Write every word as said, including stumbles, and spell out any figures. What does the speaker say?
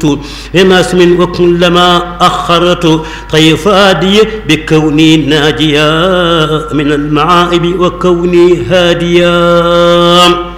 بمسم وكلما أخرت طيفادي بكوني ناجيا من المعائب وكوني هاديا